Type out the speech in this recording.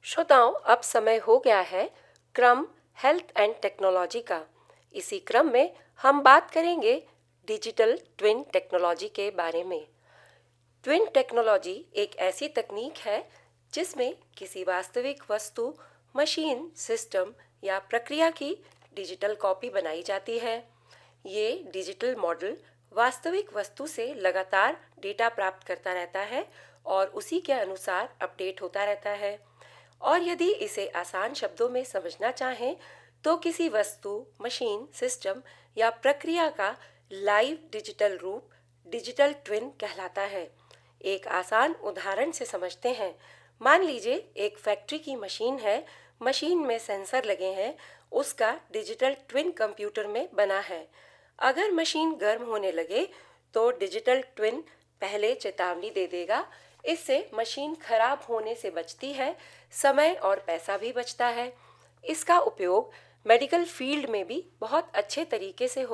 श्रोताओं, अब समय हो गया है क्रम हेल्थ एंड टेक्नोलॉजी का। इसी क्रम में हम बात करेंगे डिजिटल ट्विन टेक्नोलॉजी के बारे में। ट्विन टेक्नोलॉजी एक ऐसी तकनीक है जिसमें किसी वास्तविक वस्तु, मशीन, सिस्टम या प्रक्रिया की डिजिटल कॉपी बनाई जाती है। ये डिजिटल मॉडल वास्तविक वस्तु से लगातार डेटा प्राप्त करता रहता है और उसी के अनुसार अपडेट होता रहता है। और यदि इसे आसान शब्दों में समझना चाहें तो किसी वस्तु, मशीन, सिस्टम या प्रक्रिया का लाइव डिजिटल रूप डिजिटल ट्विन कहलाता है। एक आसान उदाहरण से समझते हैं। मान लीजिए एक फैक्ट्री की मशीन है, मशीन में सेंसर लगे हैं, उसका डिजिटल ट्विन कंप्यूटर में बना है। अगर मशीन गर्म होने लगे तो डिजिटल ट्विन पहले चेतावनी दे देगा। इससे मशीन खराब होने से बचती है, समय और पैसा भी बचता है। इसका उपयोग मेडिकल फील्ड में भी बहुत अच्छे तरीके से